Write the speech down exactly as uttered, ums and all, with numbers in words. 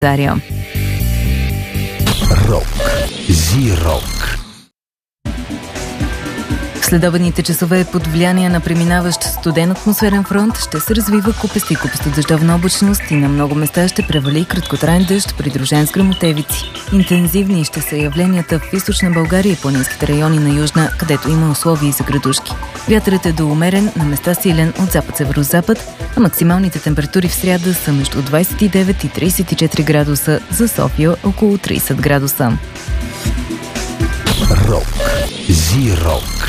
Заря. Рок. Зи-рок. В следобедните часове под влияние на преминаващ студен атмосферен фронт ще се развива купеста и купеста дъждовна облачност и на много места ще превали краткотраен дъжд, придружен с гръмотевици. Интензивни ще са явленията в източна България и планинските райони на южна, където има условия за градушки. Вятърът е до умерен, на места силен от запад-северозапад, а максималните температури в сряда са между двадесет и девет и тридесет и четири градуса, за София около тридесет градуса. Рок. Зи-рок.